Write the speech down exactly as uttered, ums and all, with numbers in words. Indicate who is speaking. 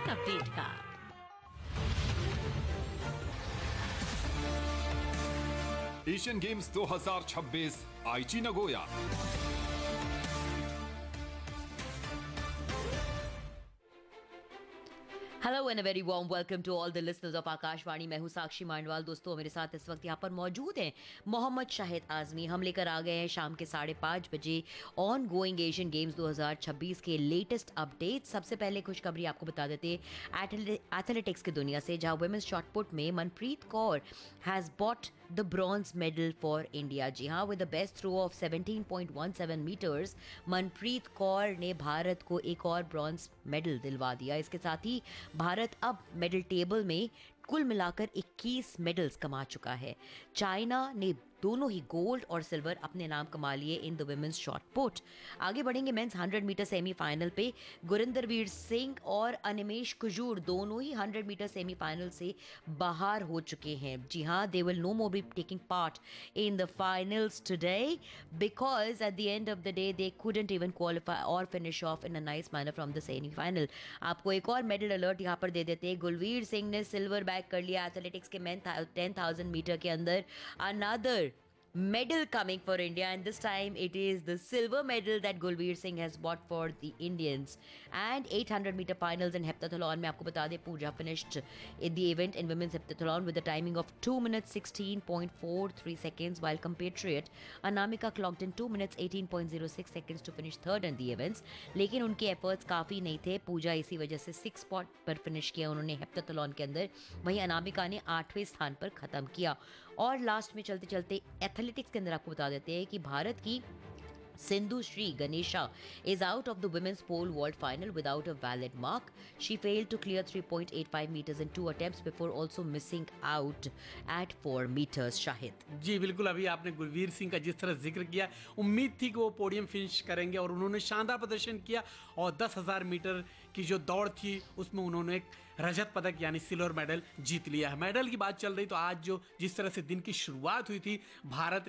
Speaker 1: Update का।
Speaker 2: Asian games दो हज़ार छब्बीस आईची Nagoya.
Speaker 1: Hello and very warm welcome to all the listeners of Akashvani. मैं हूं साक्षी मांडवाल। दोस्तों, मेरे साथ इस वक्त यहाँ पर मौजूद हैं मोहम्मद शाहिद आजमी। हम लेकर आ गए हैं शाम के साढ़े पाँच बजे ऑन गोइंग एशियन गेम्स दो हज़ार छब्बीस के लेटेस्ट अपडेट। सबसे पहले खुशखबरी आपको बता देते हैं एथलेटिक्स की दुनिया से, जहां वुमेन्स शॉटपुट में Manpreet Kaur has bought the bronze medal for India. जी हाँ, with the best throw of seventeen point one seven metres Manpreet Kaur ने भारत को एक और ब्रॉन्ज मेडल दिलवा दिया। इसके साथ ही भारत अब मेडल टेबल में कुल मिलाकर इक्कीस मेडल्स कमा चुका है। चाइना ने दोनों ही गोल्ड और सिल्वर अपने नाम कमा लिए in the women's shot put. आगे बढ़ेंगे मेंस हंड्रेड मीटर सेमीफाइनल पे। गुरिंदरवीर सिंह और अनिमेश कुजूर दोनों ही हंड्रेड मीटर सेमीफाइनल से बाहर हो चुके हैं। जी हाँ, they will know more be taking part in the finals today because at the end of the day they couldn't even qualify और finish off in a nice manner from the semifinal. आपको एक और medal alert यहाँ पर दे देते हैं। गुलवीर सिंह ने silver bag कर लिया एथलेटिक्स के मेन टेन थाउजेंड मीटर के अंदर। Another medal coming for India, and this time it is the silver medal that Gulveer Singh has bought for the Indians. And eight hundred meter finals in heptathlon में आपको बता दें, Pooja finished in the event in women's heptathlon with a timing of two minutes sixteen point four three seconds, while compatriot Anamika clocked in two minutes eighteen point zero six seconds to finish third in the events. लेकिन उनके efforts काफ़ी नहीं थे। पूजा इसी वजह से six spot पर finish किया उन्होंने हेप्टाथलॉन के अंदर। वहीं अनामिका ने आठवें स्थान पर खत्म किया। और लास्ट में चलते चलते एथलेटिक्स के अंदर आपको बता देते हैं कि भारत की Sindhu Shri Ganesha is out of the women's pole vault final without a valid mark. She failed to clear three point eight five meters in two attempts before also missing out at four meters. Shahid
Speaker 3: जी बिल्कुल, अभी आपने गुलवीर सिंह का जिस तरह जिक्र किया, उम्मीद थी कि वो पोडियम फिनिश करेंगे और उन्होंने शानदार प्रदर्शन किया और दस हज़ार मीटर की जो दौड़ थी उसमें उन्होंने एक रजत पदक यानी सिल्वर मेडल जीत लिया है। मेडल की बात चल रही तो आज जो जिस तरह से दिन की शुरुआत हुई थी, भारत